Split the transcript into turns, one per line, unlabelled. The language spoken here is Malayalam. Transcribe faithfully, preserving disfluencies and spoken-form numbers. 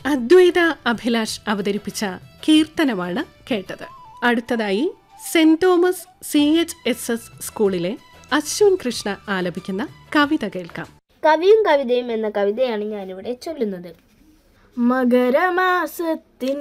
അദ്വൈത അഭിലാഷ് അവതരിപ്പിച്ച കീർത്തനമാണ് കേട്ടത്. അടുത്തതായി saint Thomas C H S S സ്കൂളിലെ അശ്വിൻ കൃഷ്ണ ആലപിക്കുന്ന കവിത കേൾക്കാം.
കവിയും കവിതയും എന്ന കവിതയാണ് ഞാനിവിടെ ചൊല്ലുന്നത്. മകരമാസത്തിൻ